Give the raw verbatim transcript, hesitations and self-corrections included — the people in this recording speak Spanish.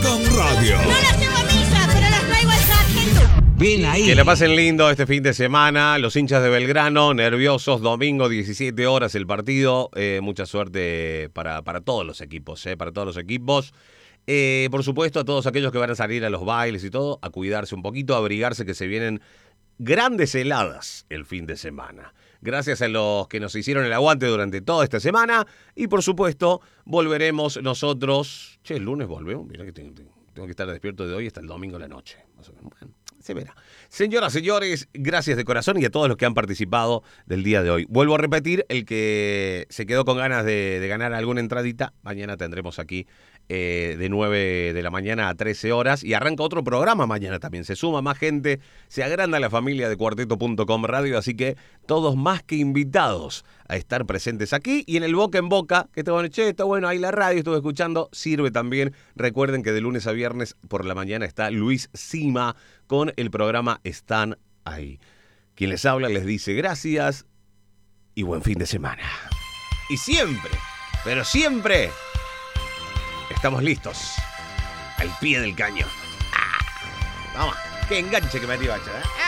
com Radio. No las llevo a misa, pero las traigo al sargento. Bien ahí. Que la pasen lindo este fin de semana. Los hinchas de Belgrano, nerviosos. Domingo, diecisiete horas el partido. Eh, mucha suerte para, para todos los equipos, eh, para todos los equipos. Eh, por supuesto, a todos aquellos que van a salir a los bailes y todo, a cuidarse un poquito, a abrigarse, que se vienen grandes heladas el fin de semana. Gracias a los que nos hicieron el aguante durante toda esta semana. Y por supuesto, volveremos nosotros. Che, el lunes volvemos. Mirá que tengo, tengo que estar despierto de hoy hasta el domingo a la noche. Más o menos. Bueno, se verá. Señoras, señores, gracias de corazón y a todos los que han participado del día de hoy. Vuelvo a repetir, el que se quedó con ganas de, de ganar alguna entradita, mañana tendremos aquí eh, de nueve de la mañana a trece horas y arranca otro programa mañana también. Se suma más gente, se agranda la familia de cuarteto punto com Radio, así que todos más que invitados a estar presentes aquí y en el Boca en Boca, que te van a decir, che, está bueno, ahí la radio, estuve escuchando, sirve también. Recuerden que de lunes a viernes por la mañana está Luis Sima con el programa Están Ahí. Quien les habla les dice gracias y buen fin de semana. Y siempre, pero siempre, estamos listos al pie del cañón. ¡Ah! Vamos, qué enganche que me arriba, ¿eh?